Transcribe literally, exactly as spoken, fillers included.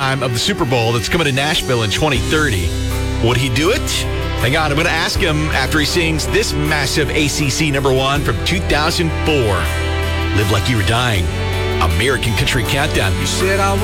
halftime of the Super Bowl that's coming to Nashville in twenty thirty. Would he do it? Hang on, I'm going to ask him after he sings this massive A C C number one from two thousand four. Live Like You Were Dying. American Country Countdown. You said I